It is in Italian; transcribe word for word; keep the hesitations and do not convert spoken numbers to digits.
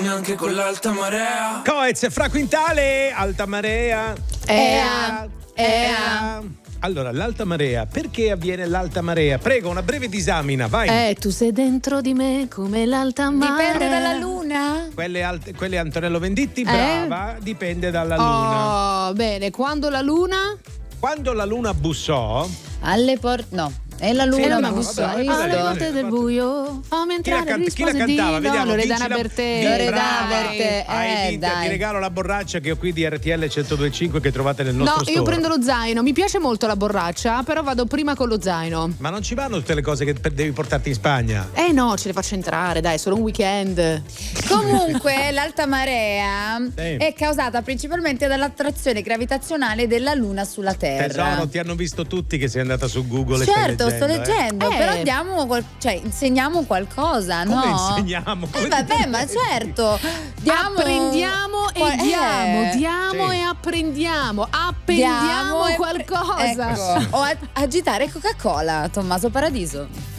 neanche con l'alta marea. Coez, Fra Quintale, alta marea. Ea, ea. Allora, l'alta marea, perché avviene l'alta marea? Prego, una breve disamina, vai. Eh, tu sei dentro di me come l'alta marea. Dipende dalla luna? Quelle, alte, quelle Antonello Venditti, Eh? brava, dipende dalla luna. Oh, bene, quando la luna? Quando la luna bussò, Alle porte. No. E la Sì, luna ma mi bussò, bussò, hai vabbè, Alle vabbè, visto? porte del vabbè. buio, fammi chi la, entrare, canta- chi la risposi cantava? di no. Vediamo. Loredana vinci la- Bertè. vi- Loredana brava. Bertè, Hai eh, vinto, dai. ti regalo la borraccia che ho qui di R T L centodue e cinque che trovate nel nostro No, store. io prendo lo zaino. Mi piace molto la borraccia, però vado prima con lo zaino. Ma non ci vanno tutte le cose che per- devi portarti in Spagna? Eh no, ce le faccio entrare, dai, solo un weekend. Comunque l'alta marea Sì. è causata principalmente dall'attrazione gravitazionale della luna sulla Terra. Tesoro, ti hanno visto tutti che sei andata su Google e stai Certo, sto leggendo, eh? leggendo, Eh. però diamo qual- cioè insegniamo qualcosa, Come no? insegniamo? Come Eh, vabbè, ti ma permetti? certo. Diamo Apprendiamo e Qual- eh. diamo, diamo Sì. e apprendiamo, Diamo appendiamo e pre- qualcosa. Ecco. O a- agitare Coca-Cola, Tommaso Paradiso.